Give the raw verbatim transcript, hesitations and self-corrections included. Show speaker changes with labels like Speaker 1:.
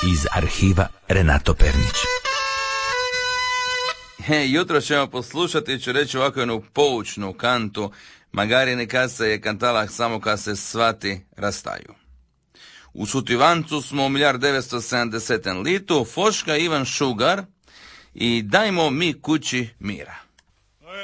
Speaker 1: iz arhiva Renato Pernić.
Speaker 2: He, jutro ćemo poslušati, ću reći ovako jednu poučnu kantu, magari neka se je kantala samo kad se svati rastaju. U Sutivancu smo u milijard devetsto sedamdesetem litu, Foška Ivan Šugar i dajmo mi kući mira.